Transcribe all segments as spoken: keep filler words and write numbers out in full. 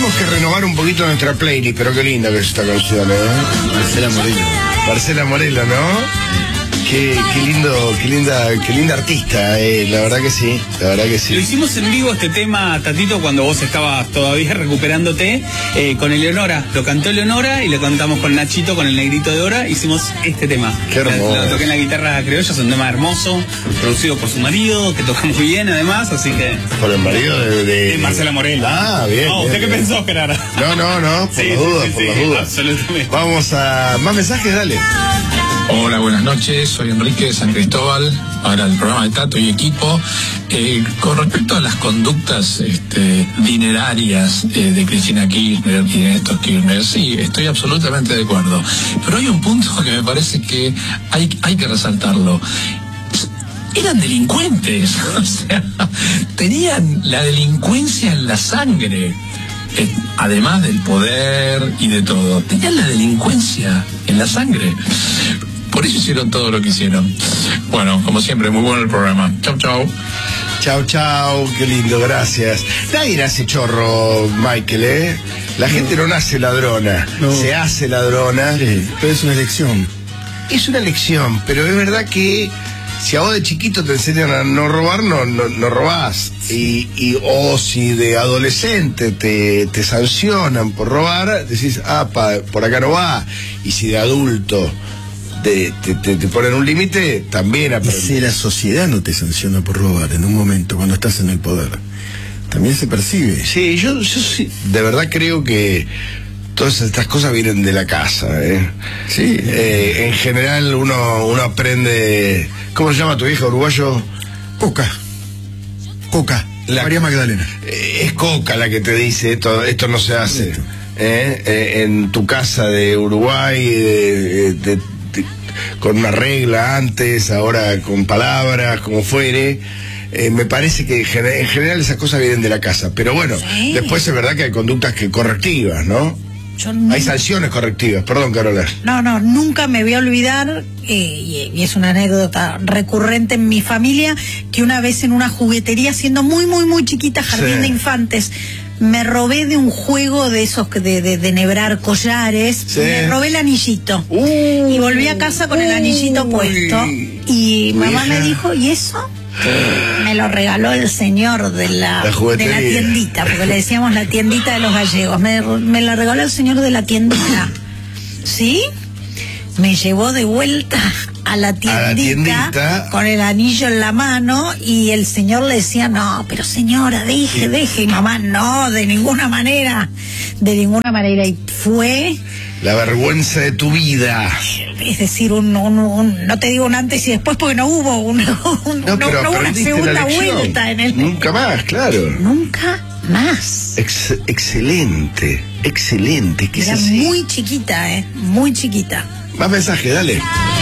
Tenemos que renovar un poquito nuestra playlist, pero qué linda que es esta canción, ¿eh? Marcela Morelo. Marcela Morelo, ¿no? Qué, qué lindo, qué linda, qué linda artista, eh, la verdad que sí, la verdad que sí. Lo hicimos en vivo este tema, Tatito, cuando vos estabas todavía recuperándote, eh, con Eleonora. Lo cantó Eleonora y lo cantamos con Nachito, con el negrito de Dora. Hicimos este tema. Qué hermoso. Lo, lo toqué en la guitarra criolla, es un tema hermoso, producido por su marido, que toca muy bien además, así que... Por el marido de... de, de Marcela Morelo. Ah, bien. Oh, bien, ¿usted bien. qué pensó, Gerardo? No, no, no, por Sí, las sí, dudas, sí, por sí, las dudas. absolutamente. Vamos a... Más mensajes, dale. Hola, buenas noches, soy Enrique de San Cristóbal, para el programa de Tato y equipo. Eh, con respecto a las conductas este, dinerarias eh, de Cristina Kirchner y de Néstor Kirchner, sí, estoy absolutamente de acuerdo. Pero hay un punto que me parece que hay, hay que resaltarlo. Eran delincuentes, o sea, tenían la delincuencia en la sangre. Eh, además del poder y de todo, tenían la delincuencia en la sangre. Por eso hicieron todo lo que hicieron. Bueno, como siempre, muy bueno el programa. Chau, chau. Chau, chau, qué lindo, gracias. Nadie nace chorro, Michael, ¿eh? La no. gente no nace ladrona, no. se hace ladrona. Sí, pero es una elección. Es una elección, pero es verdad que si a vos de chiquito te enseñan a no robar, no, no, no robás. Y, y, o si de adolescente te, te sancionan por robar, decís, ah, pa, por acá no va. Y si de adulto te, te, te, te ponen un límite, también aprendes. Y si la sociedad no te sanciona por robar en un momento, cuando estás en el poder, también se percibe. Sí, yo, yo sí, de verdad creo que todas estas cosas vienen de la casa, ¿eh? Sí. Eh, en general uno, uno aprende... ¿Cómo se llama tu hija, uruguayo? Coca. Coca. La, María Magdalena. Eh, es Coca la que te dice, esto, esto no se hace. ¿Eh? Eh, en tu casa de Uruguay, de, de, de, con una regla antes, ahora con palabras, como fuere. Eh, me parece que en general esas cosas vienen de la casa. Pero bueno, sí. Después es verdad que hay conductas que correctivas, ¿no? Yo nunca... Hay sanciones correctivas, perdón, Carola. No, no, nunca me voy a olvidar, eh, y es una anécdota recurrente en mi familia, que una vez en una juguetería, siendo muy, muy, muy chiquita, jardín sí. de infantes, me robé de un juego de esos de, de, de nebrar collares, sí. me robé el anillito. Uh, y volví a casa con uh, el anillito puesto. Y mamá me dijo, ¿y eso? Me lo regaló el señor de la, la de la tiendita, porque le decíamos la tiendita de los gallegos. Me, me la regaló el señor de la tiendita. ¿Sí? Me llevó de vuelta a la tiendita, a la tiendita con el anillo en la mano, y el señor le decía, no, pero señora, deje, sí. deje. Y mamá, no, de ninguna manera, de ninguna manera. Y fue... la vergüenza de tu vida. Es decir, un, un, un, no te digo un antes y después, porque no hubo un, un, no, no, no hubo una segunda vuelta en el... Nunca más, claro. Nunca más. Ex, excelente, excelente. ¿Qué Era es así? Muy chiquita, ¿eh? Muy chiquita. Más mensaje, dale.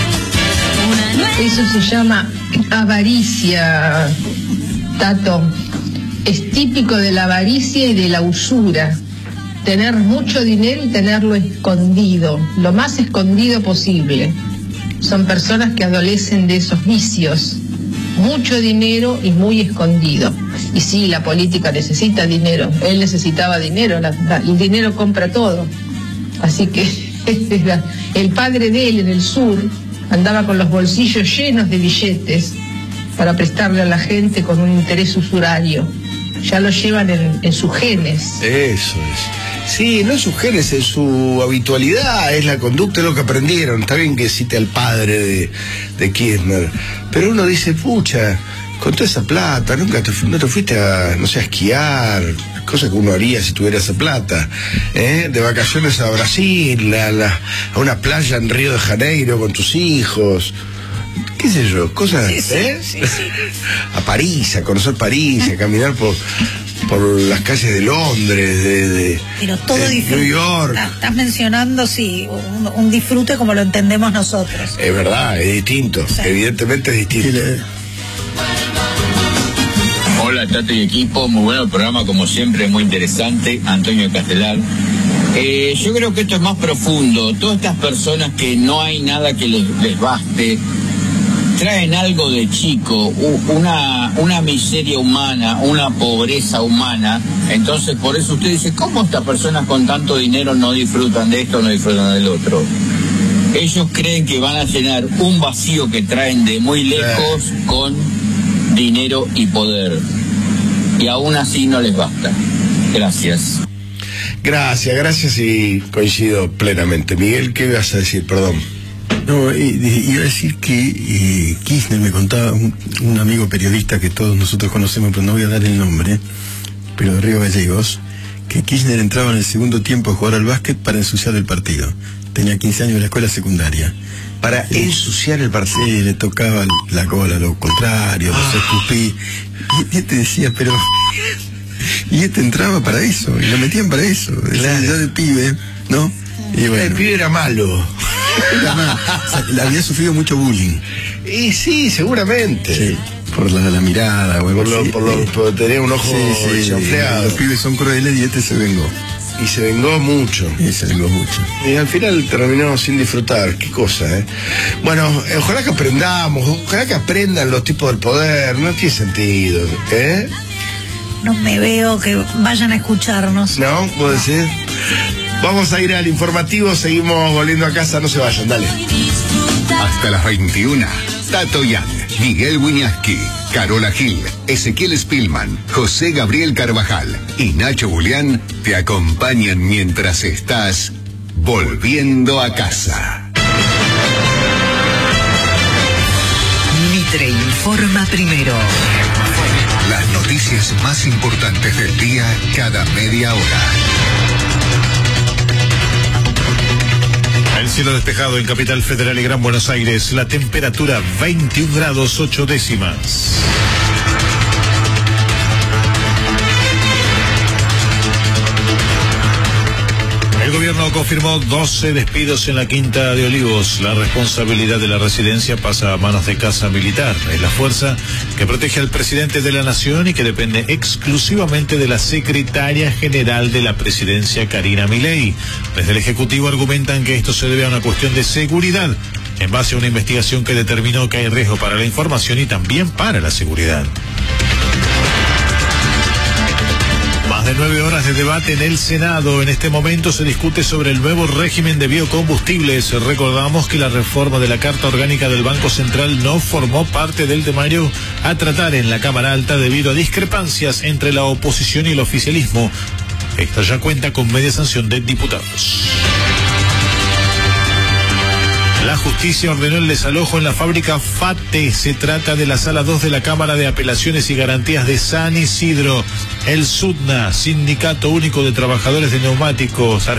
Eso se llama avaricia, Tato. Es típico de la avaricia y de la usura. Tener mucho dinero y tenerlo escondido, lo más escondido posible. Son personas que adolecen de esos vicios. Mucho dinero y muy escondido. Y sí, la política necesita dinero. Él necesitaba dinero. La, la, el dinero compra todo. Así que el padre de él en el sur andaba con los bolsillos llenos de billetes para prestarle a la gente con un interés usurario. Ya lo llevan en, en sus genes. Eso es. Sí, no es sus genes, es su habitualidad, es la conducta, es lo que aprendieron. Está bien que cite al padre de, de Kirchner, pero uno dice, pucha, con toda esa plata, nunca te, no te fuiste a, no sé, a esquiar, cosa que uno haría si tuviera esa plata, ¿eh? De vacaciones a Brasil, a, la, a una playa en Río de Janeiro con tus hijos, qué sé yo, cosas, sí, sí, ¿eh? Sí, sí. A París, a conocer París, a caminar por... por las calles de Londres, de, de, Pero todo de disfrute. New York. Estás mencionando, sí, un, un disfrute como lo entendemos nosotros. Es verdad, es distinto, sí. Evidentemente es distinto. Hola, Tato y equipo, muy bueno el programa, como siempre, muy interesante. Antonio Castelar. Eh, yo creo que esto es más profundo. Todas estas personas que no hay nada que les, les baste, traen algo de chico, una, una miseria humana, una pobreza humana. Entonces por eso usted dice, ¿cómo estas personas con tanto dinero no disfrutan de esto, no disfrutan del otro? Ellos creen que van a llenar un vacío que traen de muy lejos con dinero y poder. Y aún así no les basta. Gracias. Gracias, gracias y coincido plenamente. Miguel, ¿qué ibas a decir? Perdón. No, eh, iba a decir que eh, Kirchner me contaba, un, un amigo periodista que todos nosotros conocemos, pero no voy a dar el nombre, pero de Río Gallegos, que Kirchner entraba en el segundo tiempo a jugar al básquet para ensuciar el partido. Tenía quince años en la escuela secundaria. Para y, ensuciar el partido. Sí, le tocaba la cola, lo contrario, ah. los escupí. Y este decía, pero... Y este entraba para eso, y lo metían para eso. Claro. Ya de pibe, ¿no? Y bueno, el pibe era malo. Era malo. O sea, había sufrido mucho bullying. Y sí, seguramente. Sí, por la, la mirada, bueno, por, lo, sí, por, lo, eh, por tener un ojo sí, sí, desenfriado. Los pibes son crueles y este se vengó. Y se vengó mucho. Y se vengó mucho. Y al final terminó sin disfrutar. Qué cosa, ¿eh? Bueno, ojalá que aprendamos, ojalá que aprendan los tipos del poder. No tiene sentido, ¿eh? No me veo que vayan a escucharnos. ¿No? ¿Puedo decir? Vamos a ir al informativo, seguimos volviendo a casa, no se vayan, dale. Hasta las veintiuna, Tato Yan, Miguel Wiñaski, Carola Gil, Ezequiel Spillman, José Gabriel Carvajal y Nacho Julián te acompañan mientras estás volviendo a casa. Mitre informa primero. Las noticias más importantes del día cada media hora. El cielo despejado en Capital Federal y Gran Buenos Aires. La temperatura veintiún grados ocho décimas. El gobierno confirmó doce despidos en la Quinta de Olivos. La responsabilidad de la residencia pasa a manos de Casa Militar. Es la fuerza que protege al presidente de la Nación y que depende exclusivamente de la secretaria general de la presidencia, Karina Milei. Desde el Ejecutivo argumentan que esto se debe a una cuestión de seguridad, en base a una investigación que determinó que hay riesgo para la información y también para la seguridad. Más de nueve horas de debate en el Senado. En este momento se discute sobre el nuevo régimen de biocombustibles. Recordamos que la reforma de la Carta Orgánica del Banco Central no formó parte del temario a tratar en la Cámara Alta debido a discrepancias entre la oposición y el oficialismo. Esta ya cuenta con media sanción de diputados. La justicia ordenó el desalojo en la fábrica FATE. Se trata de la sala dos de la Cámara de Apelaciones y Garantías de San Isidro. El SUTNA, Sindicato Único de Trabajadores de Neumáticos